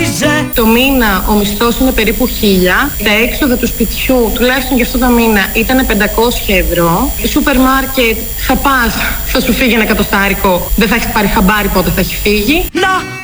Το μήνα ο μισθός είναι περίπου 1.000. Τα έξοδα του σπιτιού, τουλάχιστον για αυτό το μήνα, ήταν 500 ευρώ. Σούπερ μάρκετ θα πας, θα σου φύγει ένα εκατοστάρικο, δεν θα έχεις πάρει χαμπάρι πότε θα έχει φύγει.